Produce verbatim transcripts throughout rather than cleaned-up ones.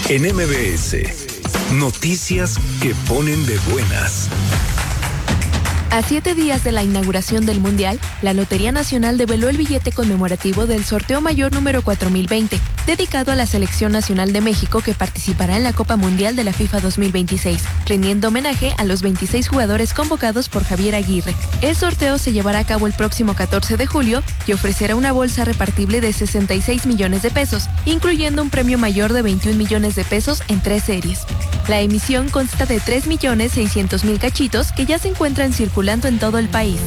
En M B S, noticias que ponen de buenas. A siete días de la inauguración del Mundial, la Lotería Nacional develó el billete conmemorativo del sorteo mayor número cuatro mil veinte, dedicado a la Selección Nacional de México que participará en la Copa Mundial de la FIFA dos mil veintiséis, rindiendo homenaje a los veintiséis jugadores convocados por Javier Aguirre. El sorteo se llevará a cabo el próximo catorce de julio y ofrecerá una bolsa repartible de sesenta y seis millones de pesos, incluyendo un premio mayor de veintiún millones de pesos en tres series. La emisión consta de tres millones seiscientos mil cachitos que ya se encuentran circulando en todo el país.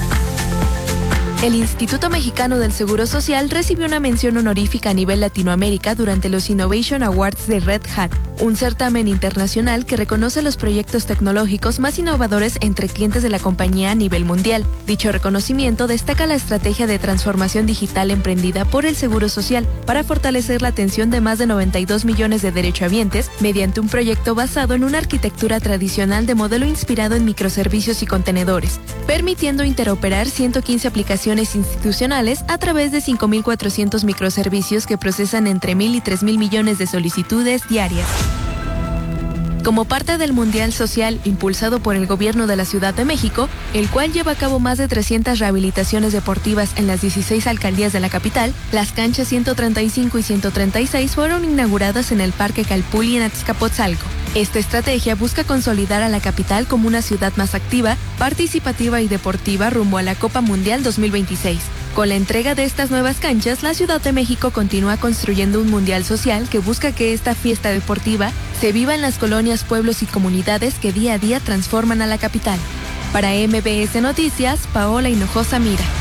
El Instituto Mexicano del Seguro Social recibió una mención honorífica a nivel Latinoamérica durante los Innovation Awards de Red Hat, un certamen internacional que reconoce los proyectos tecnológicos más innovadores entre clientes de la compañía a nivel mundial. Dicho reconocimiento destaca la estrategia de transformación digital emprendida por el Seguro Social para fortalecer la atención de más de noventa y dos millones de derechohabientes mediante un proyecto basado en una arquitectura tradicional de modelo inspirado en microservicios y contenedores, permitiendo interoperar ciento quince aplicaciones institucionales a través de cinco mil cuatrocientos microservicios que procesan entre mil y tres mil millones de solicitudes diarias. Como parte del Mundial Social impulsado por el gobierno de la Ciudad de México, el cual lleva a cabo más de trescientas rehabilitaciones deportivas en las dieciséis alcaldías de la capital, las canchas ciento treinta y cinco y ciento treinta y seis fueron inauguradas en el Parque Calpulli en Azcapotzalco. Esta estrategia busca consolidar a la capital como una ciudad más activa, participativa y deportiva rumbo a la Copa Mundial dos mil veintiséis. Con la entrega de estas nuevas canchas, la Ciudad de México continúa construyendo un mundial social que busca que esta fiesta deportiva se viva en las colonias, pueblos y comunidades que día a día transforman a la capital. Para M B S Noticias, Paola Hinojosa Mira.